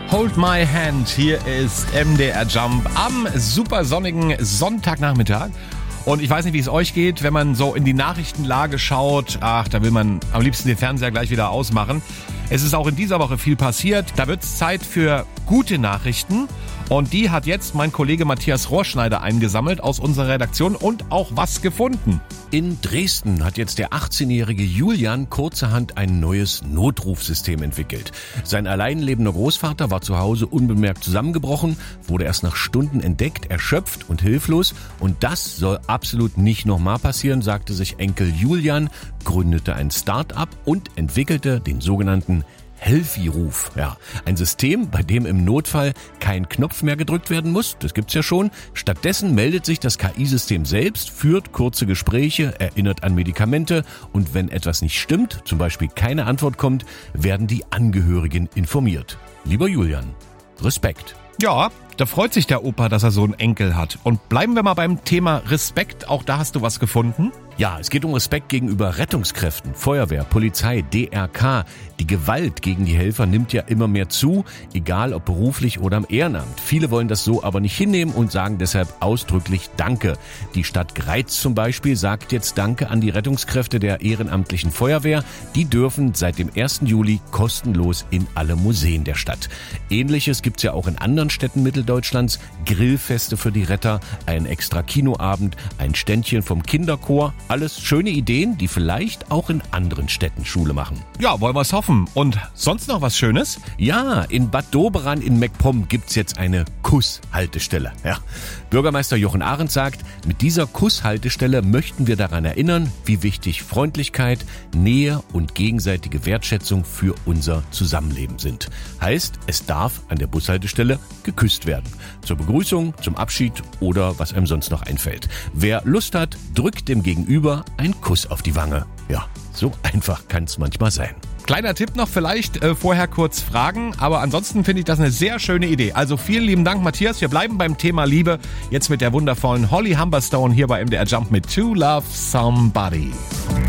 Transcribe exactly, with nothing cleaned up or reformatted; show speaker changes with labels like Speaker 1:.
Speaker 1: Hold My Hand, hier ist M D R Jump am super sonnigen Sonntagnachmittag. Und ich weiß nicht, wie es euch geht, wenn man so in die Nachrichtenlage schaut. Ach, da will man am liebsten den Fernseher gleich wieder ausmachen. Es ist auch in dieser Woche viel passiert. Da wird es Zeit für gute Nachrichten. Und die hat jetzt mein Kollege Matthias Rohrschneider eingesammelt aus unserer Redaktion und auch was gefunden.
Speaker 2: In Dresden hat jetzt der achtzehnjährige Julian kurzerhand ein neues Notrufsystem entwickelt. Sein allein lebender Großvater war zu Hause unbemerkt zusammengebrochen, wurde erst nach Stunden entdeckt, erschöpft und hilflos. Und das soll absolut nicht nochmal passieren, sagte sich Enkel Julian, gründete ein Start-up und entwickelte den sogenannten Helfi-Ruf. Ja, ein System, bei dem im Notfall kein Knopf mehr gedrückt werden muss, das gibt's ja schon. Stattdessen meldet sich das K I-System selbst, führt kurze Gespräche, erinnert an Medikamente und wenn etwas nicht stimmt, zum Beispiel keine Antwort kommt, werden die Angehörigen informiert. Lieber Julian, Respekt.
Speaker 1: Ja, da freut sich der Opa, dass er so einen Enkel hat. Und bleiben wir mal beim Thema Respekt. Auch da hast du was gefunden?
Speaker 2: Ja, es geht um Respekt gegenüber Rettungskräften, Feuerwehr, Polizei, D R K. Die Gewalt gegen die Helfer nimmt ja immer mehr zu, egal ob beruflich oder im Ehrenamt. Viele wollen das so aber nicht hinnehmen und sagen deshalb ausdrücklich Danke. Die Stadt Greiz zum Beispiel sagt jetzt Danke an die Rettungskräfte der ehrenamtlichen Feuerwehr. Die dürfen seit dem ersten Juli kostenlos in alle Museen der Stadt. Ähnliches gibt's ja auch in anderen Städten Mitteldeutschlands. Grillfeste für die Retter, ein extra Kinoabend, ein Ständchen vom Kinderchor. Alles schöne Ideen, die vielleicht auch in anderen Städten Schule machen.
Speaker 1: Ja, wollen wir es hoffen. Und sonst noch was Schönes?
Speaker 2: Ja, in Bad Doberan in MacPom gibt's jetzt eine Kusshaltestelle. Ja. Bürgermeister Jochen Arendt sagt, mit dieser Kusshaltestelle möchten wir daran erinnern, wie wichtig Freundlichkeit, Nähe und gegenseitige Wertschätzung für unser Zusammenleben sind. Heißt, es darf an der Bushaltestelle geküsst werden. Zur Begrüßung, zum Abschied oder was einem sonst noch einfällt. Wer Lust hat, drückt dem Gegenüber einen Kuss auf die Wange. Ja, so einfach kann es manchmal sein.
Speaker 1: Kleiner Tipp noch vielleicht, äh, vorher kurz fragen, aber ansonsten finde ich das eine sehr schöne Idee. Also vielen lieben Dank, Matthias. Wir bleiben beim Thema Liebe. Jetzt mit der wundervollen Holly Humberstone hier bei M D R Jump mit To Love Somebody.